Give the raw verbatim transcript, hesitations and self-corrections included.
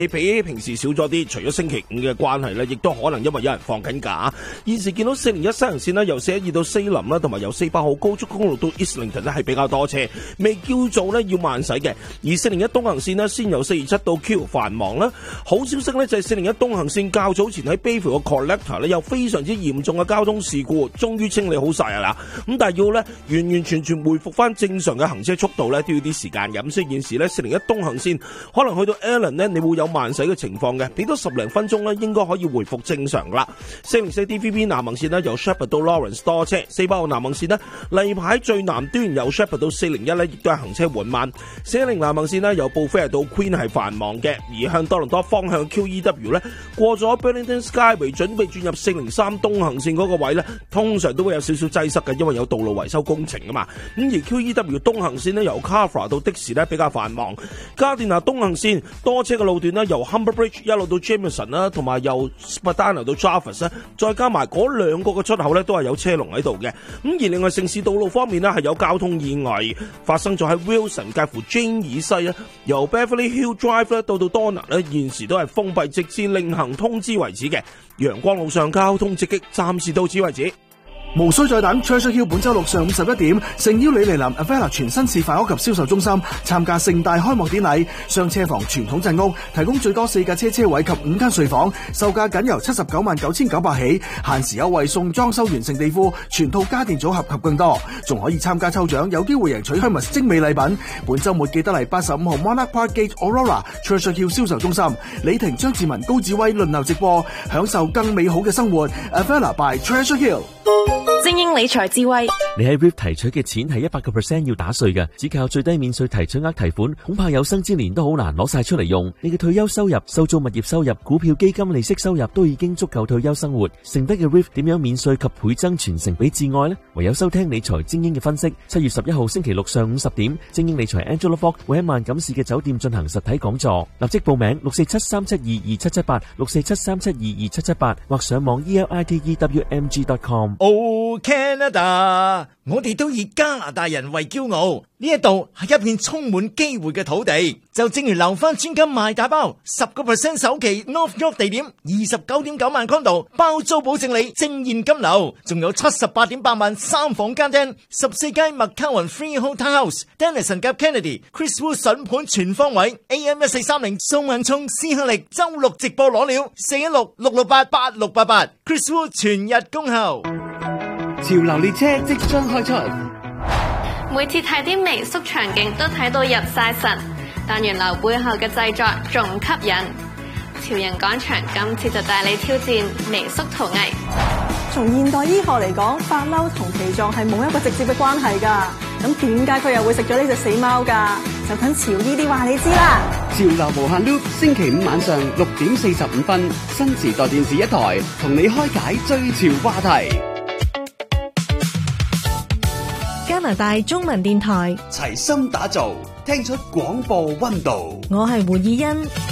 比起平時少咗啲，除咗星期五嘅關係咧，亦都可能因為有人放緊假。現時見到四零一西行線咧，由四一二到四林啦，同埋由四八號高速公路到 Islington 咧係比較多車，未叫做咧要慢駛嘅。而四零一東行線咧，先由四二七到 Q 繁忙啦。好消息咧就係四零一東行線較早前喺 Bayview 個 Collector 咧有非常之嚴重嘅交通事故，終於清理好晒啊啦。咁但係要咧完完全全回復翻正常嘅行車速度咧，都要啲時間嘅。咁所以現時咧四零一東行線可能去到 Allen 咧，你會有慢駛嘅情況嘅，俾多十零分鐘咧，應該可以回復正常啦。四零四 D V B 南行線咧，由 Shepherd 到 Lawrence 多車；四八號南行線咧，例牌最南端由 Shepherd 到四零一咧，亦都係行車緩慢。四一零南行線咧，由布菲爾到 Queen 係繁忙嘅，而向多倫多方向 Q E W 咧，過咗 Burlington Skyway 準備轉入四零三東行線嗰個位咧，通常都會有少少擠塞嘅，因為有道路維修工程啊嘛。咁而 Q E W 東行線咧，由 Carfra 到的士咧比較繁忙。加電拿東行線多車嘅路段咧，由 Humber Bridge 一路到 Jameson 啦，同埋由 Spadina 到 Jarvis 咧，再加埋嗰兩個嘅出口咧，都係有車龍喺度嘅。咁而另外城市道路方面咧，係有交通意外發生咗喺 Wilson 介乎 Jane 以西啊，由 Beverly Hill Drive 咧到到 Donner 咧，現時都係封閉，直至另行通知為止嘅。陽光路上交通直擊，暫時到此為止。 無需再等 Treasure Hill 本周六上午十一點，誠邀你嚟臨 Avella 全新示範屋及銷售中心參加盛大開幕典禮。雙車房傳統鎮屋提供最多四架車車位及五間睡房，售價僅由七十九萬九千九百起，限時優惠送裝修完成地庫、全套家電組合及更多，仲可以參加抽獎，有機會贏取 Hermes 精美禮品。本周末記得嚟八十五號 Monarch Park Gate Aurora Treasure Hill 銷售中心，李婷、張志文、高志威輪流直播，享受更美好嘅生活。Avella by Treasure Hill。 精英理財智慧， 你喺 R I F 提取嘅錢係一百個 percent 要打稅嘅，只靠最低免稅提取額提款，恐怕有生之年都好難攞晒出嚟用。你嘅退休收入、收租物業收入、股票基金利息收入都已經足夠退休生活，剩低嘅 R I F 點樣免稅及倍增傳承俾至愛呢？唯有收聽理財精英嘅分析。七月十一號星期六上午十點，精英理財 Angela Fogg 會喺萬錦市嘅酒店進行實體講座，立即報名六四七三七二二七七八六四七三七二二七七八或上網 e l i t e w m g dot com。 Oh Canada， 我哋都以加拿大人為驕傲，呢一度係一片充滿機會嘅土地。就正如留返專金賣大包，十個 percent 首期 North York 地點，二十九點九萬 condo 包租保證你正現金流，仲有七十八點八萬三房間廳，十四間麥卡雲 Freehold Townhouse，Dennison 夾 Kennedy，Chris Wu 筍盤全方位 ，A M 一四三零宋文聰施向力周六直播攞料，四一六六六八八六八八 ，Chris Wu 全日恭候。 潮流列車即將開出， 每次睇啲微縮場景都睇到入晒神，但原來背後嘅製作仲吸引。潮人廣場今次就帶你挑戰微縮陶藝。 從現代醫學嚟講，發嬲同脾臟係冇一個直接嘅關係㗎。咁點解佢又會食咗呢隻死貓㗎？就等潮呢啲話你知啦。 潮流無限 loop， 星期五晚上六點四十五分，新時代電視一台同你開解最潮話題。 加拿大中文電台齊心打造，聽出廣播溫度。 我係胡以欣。